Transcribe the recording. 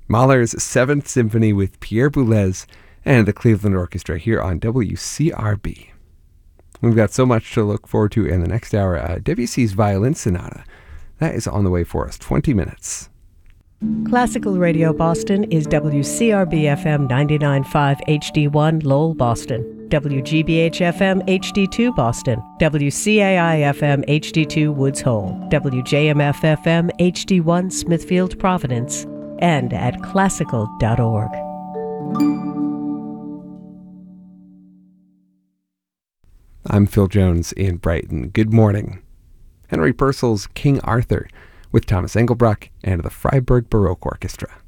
Mahler's Seventh Symphony with Pierre Boulez and the Cleveland Orchestra here on WCRB. We've got so much to look forward to in the next hour. Debussy's Violin Sonata. That is on the way for us. 20 minutes. Classical Radio Boston is WCRB-FM 99.5 HD1 Lowell, Boston, WGBH-FM HD2 Boston, WCAI-FM HD2 Woods Hole, WJMF-FM HD1 Smithfield, Providence, and at classical.org. I'm Phil Jones in Brighton. Good morning. Henry Purcell's King Arthur with Thomas Engelbruck and the Freiburg Baroque Orchestra.